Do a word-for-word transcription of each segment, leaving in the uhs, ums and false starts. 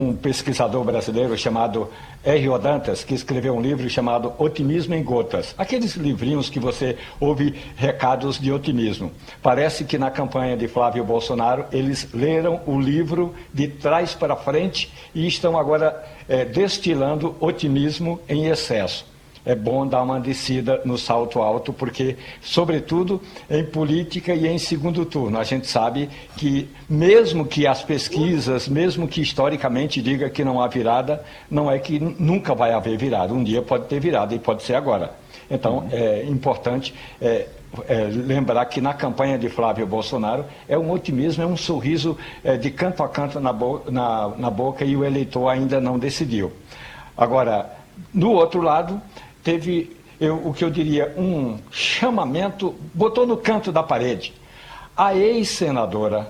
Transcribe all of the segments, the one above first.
um pesquisador brasileiro chamado R. O. Dantas, que escreveu um livro chamado Otimismo em Gotas. Aqueles livrinhos que você ouve recados de otimismo. Parece que na campanha de Flávio Bolsonaro, eles leram o livro de trás para frente e estão agora é, destilando otimismo em excesso. É bom dar uma descida no salto alto, porque, sobretudo, em política e em segundo turno, a gente sabe que, mesmo que as pesquisas, mesmo que historicamente diga que não há virada, não é que nunca vai haver virada. Um dia pode ter virada e pode ser agora. Então, é importante é, é, lembrar que na campanha de Flávio Bolsonaro é um otimismo, é um sorriso é, de canto a canto na, bo na, na boca e o eleitor ainda não decidiu. Agora, no outro lado, teve, eu, o que eu diria, um chamamento, botou no canto da parede, a ex-senadora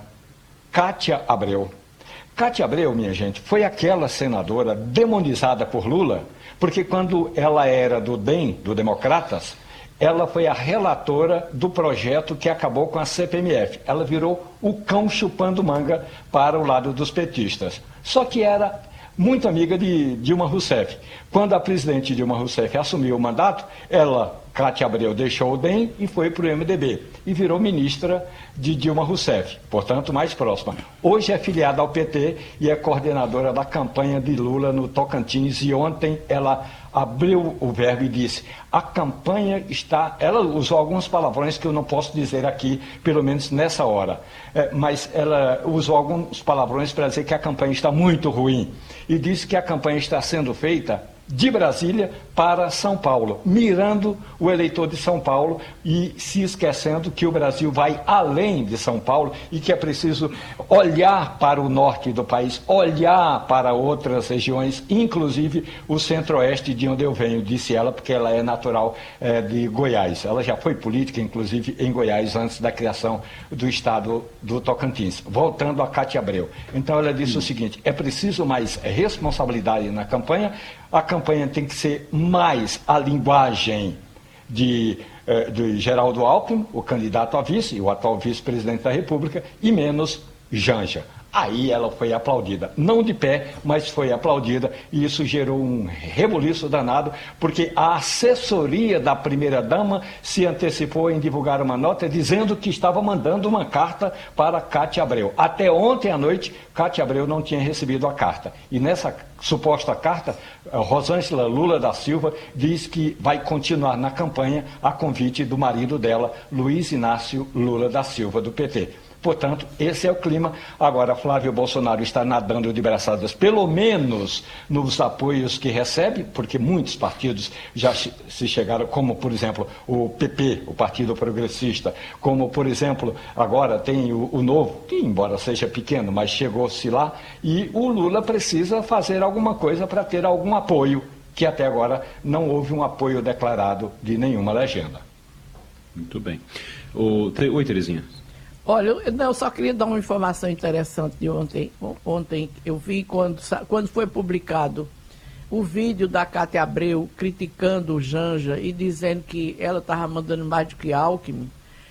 Cátia Abreu. Cátia Abreu, minha gente, foi aquela senadora demonizada por Lula, porque quando ela era do D E M, do Democratas, ela foi a relatora do projeto que acabou com a C P M F. Ela virou o cão chupando manga para o lado dos petistas. Só que era muito amiga de Dilma Rousseff. Quando a presidente Dilma Rousseff assumiu o mandato, ela, Cátia Abreu, deixou o D E M e foi para o M D B. E virou ministra de Dilma Rousseff, portanto, mais próxima. Hoje é filiada ao P T e é coordenadora da campanha de Lula no Tocantins. E ontem ela abriu o verbo e disse, a campanha está... Ela usou alguns palavrões que eu não posso dizer aqui, pelo menos nessa hora. É, mas ela usou alguns palavrões para dizer que a campanha está muito ruim. E disse que a campanha está sendo feita de Brasília para São Paulo, mirando o eleitor de São Paulo e se esquecendo que o Brasil vai além de São Paulo e que é preciso olhar para o norte do país, olhar para outras regiões, inclusive o centro-oeste de onde eu venho, disse ela, porque ela é natural é, de Goiás. Ela já foi política, inclusive, em Goiás, antes da criação do estado do Tocantins. Voltando a Cátia Abreu. Então ela disse o seguinte, é preciso mais responsabilidade na campanha. A campanha tem que ser mais a linguagem de, eh, de Geraldo Alckmin, o candidato a vice, o atual vice-presidente da República, e menos Janja. Aí ela foi aplaudida, não de pé, mas foi aplaudida, e isso gerou um rebuliço danado, porque a assessoria da primeira-dama se antecipou em divulgar uma nota dizendo que estava mandando uma carta para Cátia Abreu. Até ontem à noite, Cátia Abreu não tinha recebido a carta. E nessa suposta carta, Rosângela Lula da Silva diz que vai continuar na campanha a convite do marido dela, Luiz Inácio Lula da Silva, do P T. Portanto, esse é o clima. Agora, Flávio Bolsonaro está nadando de braçadas, pelo menos nos apoios que recebe, porque muitos partidos já se chegaram, como, por exemplo, o P P, o Partido Progressista, como, por exemplo, agora tem o, o Novo, que embora seja pequeno, mas chegou-se lá, e o Lula precisa fazer alguma coisa para ter algum apoio, que até agora não houve um apoio declarado de nenhuma legenda. Muito bem. O... Oi, Terezinha. Olha, eu, eu só queria dar uma informação interessante de ontem. Ontem eu vi quando, quando foi publicado o vídeo da Cátia Abreu criticando o Janja e dizendo que ela estava mandando mais do que Alckmin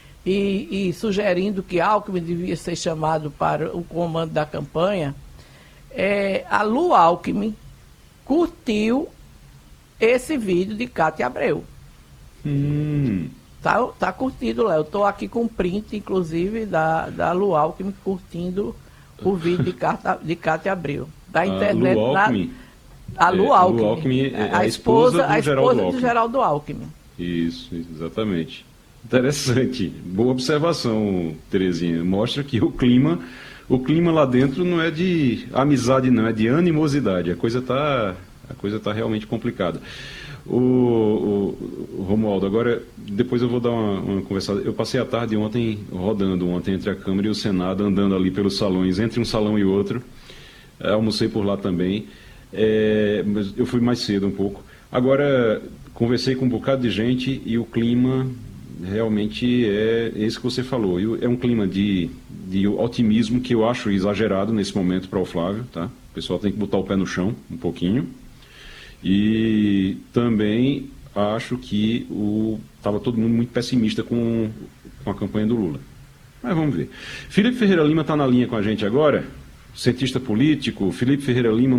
e, e sugerindo que Alckmin devia ser chamado para o comando da campanha. É, a Lu Alckmin curtiu esse vídeo de Cátia Abreu. Hum... Tá, tá curtido lá. Eu estou aqui com print, inclusive, da, da Lu Alckmin curtindo o vídeo de, Cátia, de Cátia Abreu. Da internet. Lu Alckmin? Na, a Lu Alckmin. É, Lu Alckmin é a, a esposa, esposa do a Geraldo esposa Alckmin. de Geraldo Alckmin. Isso, exatamente. Interessante. Boa observação, Terezinha. Mostra que o clima, o clima lá dentro não é de amizade, não, é de animosidade. A coisa está a coisa tá realmente complicada. O, o, o Romualdo, agora, depois eu vou dar uma, uma conversada. Eu passei a tarde ontem, rodando ontem entre a Câmara e o Senado, andando ali pelos salões, entre um salão e outro. É, almocei por lá também, é, mas eu fui mais cedo um pouco. Agora, conversei com um bocado de gente e o clima realmente é esse que você falou. É um clima de, de otimismo que eu acho exagerado nesse momento para o Flávio, tá? O pessoal tem que botar o pé no chão um pouquinho. E também acho que estava todo mundo muito pessimista com, com a campanha do Lula. Mas vamos ver. Felipe Ferreira Lima está na linha com a gente agora. cientista político, Felipe Ferreira Lima,